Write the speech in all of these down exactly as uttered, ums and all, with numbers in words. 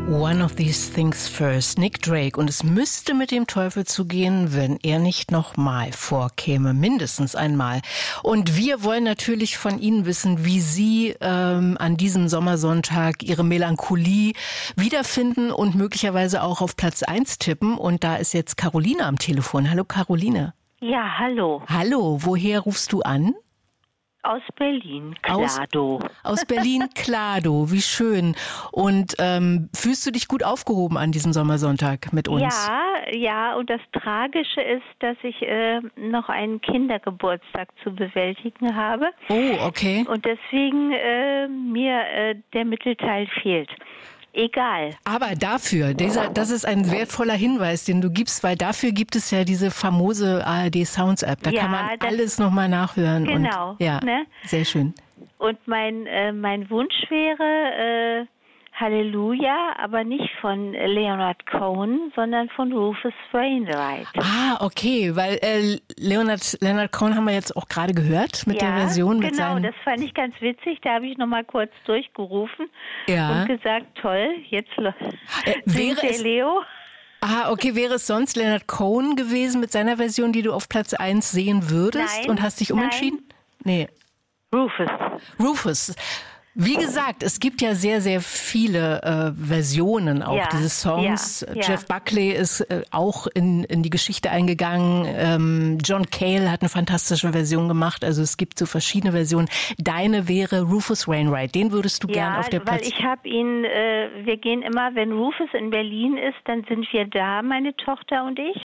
One of these things first, Nick Drake. Und es müsste mit dem Teufel zugehen, wenn er nicht nochmal vorkäme, mindestens einmal. Und wir wollen natürlich von Ihnen wissen, wie Sie ähm, an diesem Sommersonntag Ihre Melancholie wiederfinden und möglicherweise auch auf Platz eins tippen. Und da ist jetzt Caroline am Telefon. Hallo Caroline. Ja, hallo. Hallo, woher rufst du an? Aus Berlin, Klado. Aus, aus Berlin, Klado, wie schön. Und ähm, fühlst du dich gut aufgehoben an diesem Sommersonntag mit uns? Ja, ja, und das Tragische ist, dass ich äh, noch einen Kindergeburtstag zu bewältigen habe. Oh, okay. Und deswegen äh, mir äh, der Mittelteil fehlt. Egal. Aber dafür, dieser, das ist ein wertvoller Hinweis, den du gibst, weil dafür gibt es ja diese famose A R D Sounds App. Da ja, kann man alles nochmal nachhören. Genau. Und, ja, ne? Sehr schön. Und mein, äh, mein Wunsch wäre äh, Halleluja, aber nicht von Leonard Cohen, sondern von Rufus Wainwright. Ah, okay, weil äh, Leonard, Leonard Cohen haben wir jetzt auch gerade gehört mit ja, der Version. Mit genau, seinen... das fand ich ganz witzig. Da habe ich nochmal kurz durchgerufen ja. und gesagt, toll, jetzt äh, wäre der es... Leo. Ah, okay, wäre es sonst Leonard Cohen gewesen mit seiner Version, die du auf Platz eins sehen würdest? Nein, und hast dich umentschieden? Nein. Nee. Rufus. Rufus. Wie gesagt, es gibt ja sehr, sehr viele äh, Versionen auch ja, dieses Songs. Ja, Jeff ja. Buckley ist äh, auch in, in die Geschichte eingegangen. Ähm, John Cale hat eine fantastische Version gemacht. Also es gibt so verschiedene Versionen. Deine wäre Rufus Wainwright. Den würdest du ja, gern auf der Platz... weil ich habe ihn, äh, wir gehen immer, wenn Rufus in Berlin ist, dann sind wir da, meine Tochter und ich.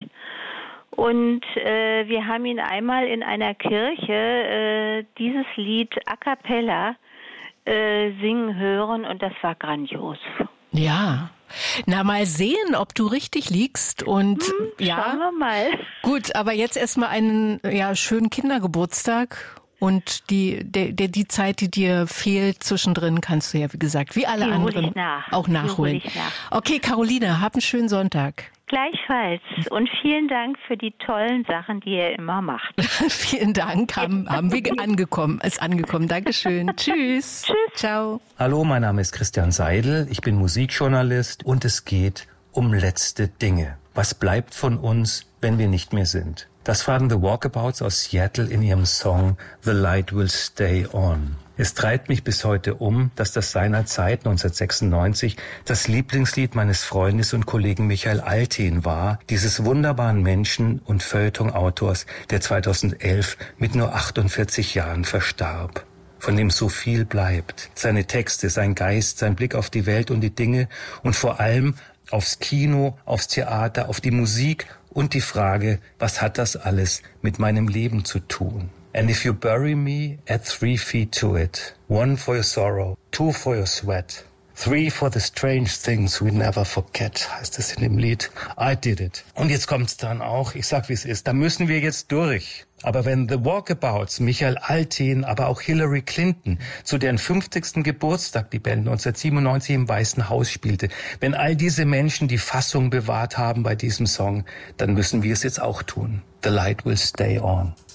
Und äh, wir haben ihn einmal in einer Kirche, äh, dieses Lied a cappella, Äh, singen hören und das war grandios. Ja, na mal sehen, ob du richtig liegst und hm, ja. Schauen wir mal. Gut, aber jetzt erstmal einen ja schönen Kindergeburtstag und die der, der die Zeit, die dir fehlt zwischendrin, kannst du ja wie gesagt wie alle die anderen ich nach. auch nachholen. Die hol ich nach. Okay, Caroline, hab einen schönen Sonntag. Gleichfalls und vielen Dank für die tollen Sachen, die ihr immer macht. Vielen Dank, haben, haben wir angekommen, ist angekommen. Dankeschön. Tschüss. Tschüss. Ciao. Hallo, mein Name ist Christian Seidel, ich bin Musikjournalist und es geht um letzte Dinge. Was bleibt von uns, wenn wir nicht mehr sind? Das fragen The Walkabouts aus Seattle in ihrem Song The Light Will Stay On. Es treibt mich bis heute um, dass das seinerzeit neunzehnhundertsechsundneunzig das Lieblingslied meines Freundes und Kollegen Michael Alten war, dieses wunderbaren Menschen und Feuilleton-Autors, der zweitausendelf mit nur achtundvierzig Jahren verstarb. Von dem so viel bleibt. Seine Texte, sein Geist, sein Blick auf die Welt und die Dinge und vor allem aufs Kino, aufs Theater, auf die Musik und die Frage, was hat das alles mit meinem Leben zu tun? And if you bury me, add three feet to it. One for your sorrow, two for your sweat. Three for the strange things we never forget, heißt es in dem Lied. I did it. Und jetzt kommt's dann auch, ich sag wie es ist, da müssen wir jetzt durch. Aber wenn The Walkabouts, Michael Alten, aber auch Hillary Clinton, zu deren fünfzigsten Geburtstag die Band neunzehnhundertsiebenundneunzig im Weißen Haus spielte, wenn all diese Menschen die Fassung bewahrt haben bei diesem Song, dann müssen wir es jetzt auch tun. The light will stay on.